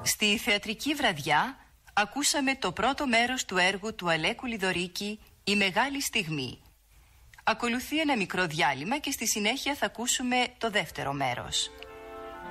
Στη θεατρική βραδιά ακούσαμε το πρώτο μέρος του έργου του Αλέκου Λιδωρίκη, «Η Μεγάλη Στιγμή». Ακολουθεί ένα μικρό διάλειμμα και στη συνέχεια θα ακούσουμε το δεύτερο μέρος.